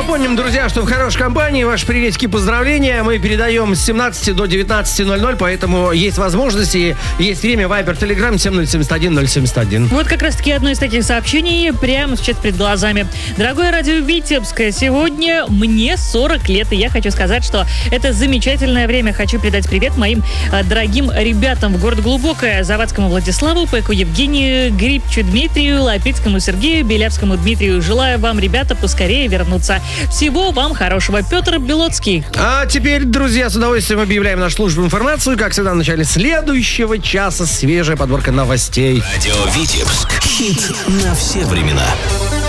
Напомним, друзья, что в хорошей компании ваши приветики, поздравления мы передаем с 17 до 19:00, поэтому есть возможности, есть время. Вайбер, Телеграм, 7071 071. Вот как раз-таки одно из таких сообщений прямо сейчас перед глазами. Дорогое радио Витебск, сегодня мне 40 лет, и я хочу сказать, что это замечательное время. Хочу передать привет моим дорогим ребятам в город Глубокое, Завадскому Владиславу, Пеку Евгению, Грибчу Дмитрию, Лапицкому Сергею, Белявскому Дмитрию. Желаю вам, ребята, поскорее вернуться. Всего вам хорошего. Петр Белоцкий. А теперь, друзья, с удовольствием объявляем нашу службу информацию. Как всегда, в начале следующего часа свежая подборка новостей. Радио Витебск. Хит на все времена.